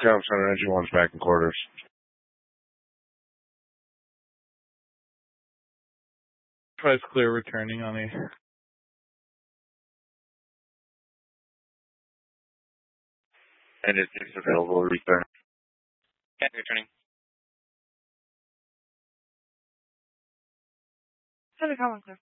Comm Center Engine 1's back in quarters. Tries clear returning on a... And it's available return. Okay, returning. Center Comm clear.